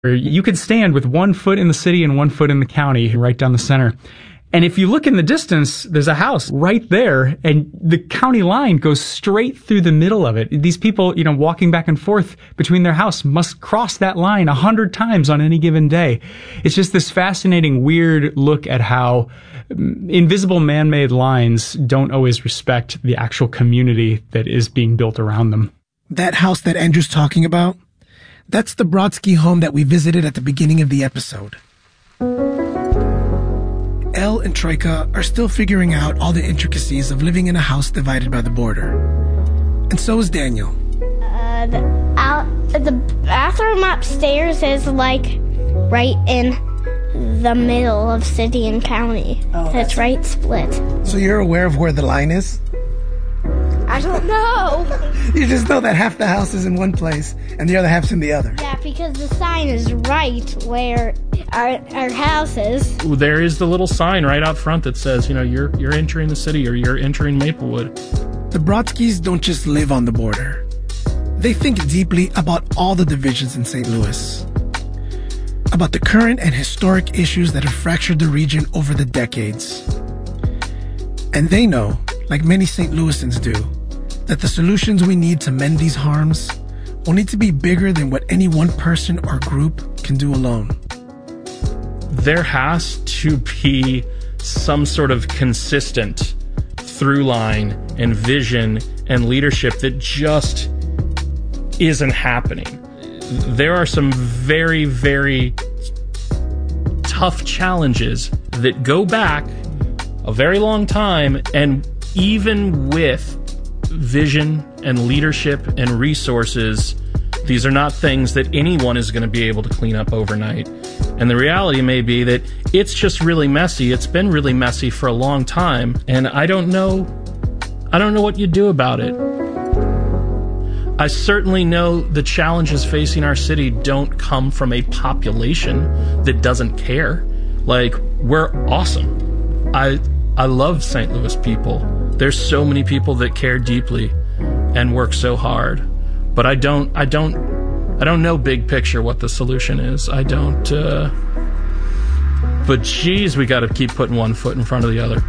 You could stand with 1 foot in the city and 1 foot in the county, right down the center. And if you look in the distance, there's a house right there, and the county line goes straight through the middle of it. These people, walking back and forth between their house must cross that line 100 times on any given day. It's just this fascinating, weird look at how invisible man-made lines don't always respect the actual community that is being built around them. That house that Andrew's talking about, that's the Brodsky home that we visited at the beginning of the episode. Elle and Troika are still figuring out all the intricacies of living in a house divided by the border. And so is Daniel. The bathroom upstairs is right in the middle of city and county. Oh, it's right split. So you're aware of where the line is? I don't know. You just know that half the house is in one place and the other half's in the other. Yeah, because the sign is right where our house is. There is the little sign right out front that says, you're entering the city or you're entering Maplewood. The Brodskys don't just live on the border. They think deeply about all the divisions in St. Louis, about the current and historic issues that have fractured the region over the decades. And they know, like many St. Louisans do, that the solutions we need to mend these harms will need to be bigger than what any one person or group can do alone. There has to be some sort of consistent through line and vision and leadership that just isn't happening. There are some very, very tough challenges that go back a very long time, and even with vision and leadership and resources, these are not things that anyone is going to be able to clean up overnight. And the reality may be that it's just really messy. It's been really messy for a long time, and I don't know what you do about it. I certainly know the challenges facing our city don't come from a population that doesn't care. We're awesome. I love St. Louis people. There's so many people that care deeply and work so hard. But I don't know big picture what the solution is. I don't, but geez, we gotta keep putting one foot in front of the other.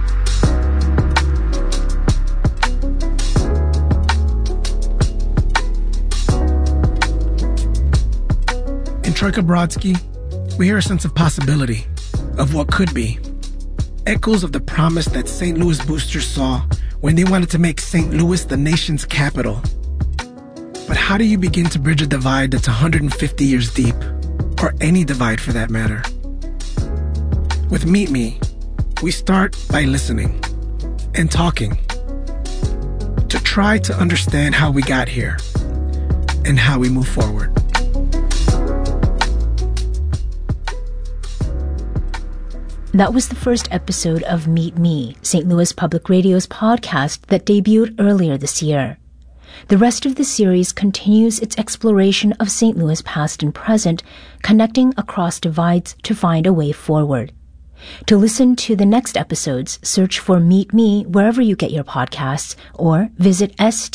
In Troika Brodsky, we hear a sense of possibility, of what could be. Echoes of the promise that St. Louis boosters saw when they wanted to make St. Louis the nation's capital. But how do you begin to bridge a divide that's 150 years deep? Or any divide for that matter? With Meet Me, we start by listening and talking to try to understand how we got here and how we move forward. That was the first episode of Meet Me, St. Louis Public Radio's podcast that debuted earlier this year. The rest of the series continues its exploration of St. Louis past and present, connecting across divides to find a way forward. To listen to the next episodes, search for Meet Me wherever you get your podcasts or visit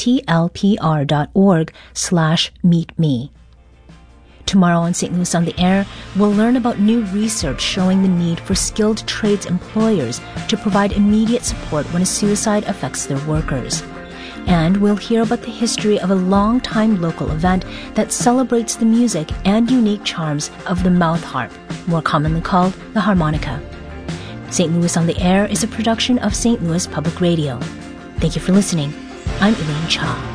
stlpr.org/meetme. Tomorrow on St. Louis on the Air, we'll learn about new research showing the need for skilled trades employers to provide immediate support when a suicide affects their workers. And we'll hear about the history of a long-time local event that celebrates the music and unique charms of the mouth harp, more commonly called the harmonica. St. Louis on the Air is a production of St. Louis Public Radio. Thank you for listening. I'm Elaine Cha.